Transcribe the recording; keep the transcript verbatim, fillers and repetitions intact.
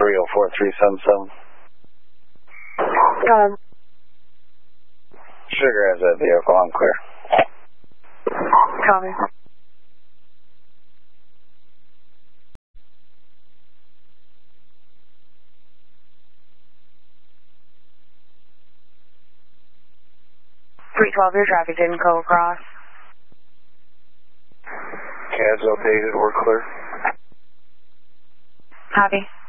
three oh four three seven seven. Um, Sugar has that vehicle on clear. copy. three twelve, your traffic didn't go across. C A D's updated, we're clear. Copy.